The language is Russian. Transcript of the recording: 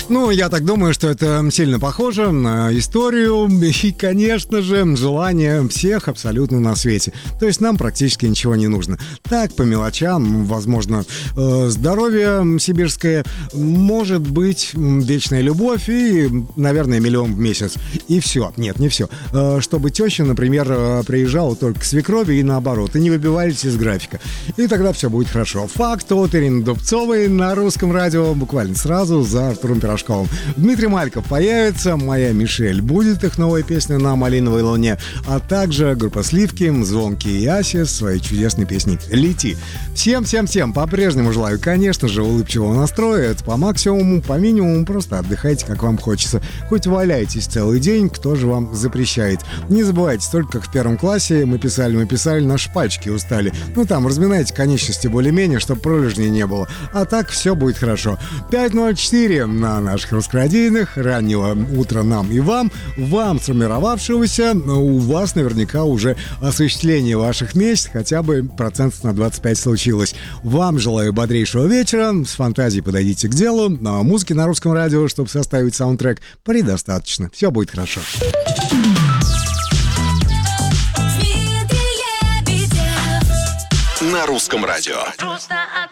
Ну, я так думаю, что это сильно похоже на историю и, конечно же, желание всех абсолютно на свете. То есть нам практически ничего не нужно. Так, по мелочам, возможно, здоровье сибирское, может быть, вечная любовь и, наверное, 1 000 000 в месяц. И все. Нет, не все. Чтобы теща, например, приезжала только к свекрови и наоборот, и не выбивались из графика. И тогда все будет хорошо. Факт от Ирины Дубцовой на Русском радио буквально сразу за Артуром Пирожковым. Дмитрий Мальков появится, моя Мишель будет, их новая песня на «Малиновой луне», а также группа Сливки, Звонки и Ася с своей чудесной песней «Лети». Всем по-прежнему желаю, конечно же, улыбчивого настроя. Это по максимуму, по минимуму, просто отдыхайте, как вам хочется. Хоть валяйтесь целый день, кто же вам запрещает. Не забывайте, только как в 1 классе мы писали, наши пальчики устали. Ну там, разминайте конечности более-менее, чтобы пролежней не было. А так все будет хорошо. 5:04 на наших русскорадийных. Раннего утра нам и вам. Вам, сформировавшегося, у вас наверняка уже осуществление ваших мечт хотя бы процентов на 25 случилось. Вам желаю бодрейшего вечера. С фантазией подойдите к делу. На музыке на Русском радио, чтобы составить саундтрек, предостаточно. Все будет хорошо. На Русском радио. Просто